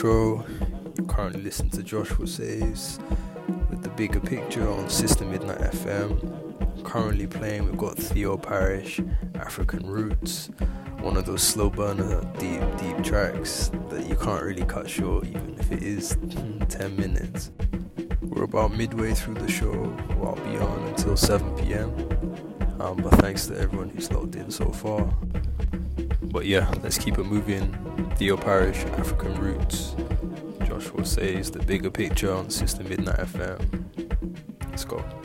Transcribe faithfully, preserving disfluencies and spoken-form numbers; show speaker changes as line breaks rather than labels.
show. You're currently listening to Joshua Saves with The Bigger Picture on Sister Midnight F M. Currently playing, we've got Theo Parrish, African Roots, one of those slow burner, deep, deep tracks that you can't really cut short, even if it is ten minutes. We're about midway through the show, well, I'll be on until seven p.m. Um, but thanks to everyone who's logged in so far. But yeah, let's keep it moving. Theo Parrish, African Roots. Joshua Says, The Bigger Picture on Sister Midnight F M. Let's go.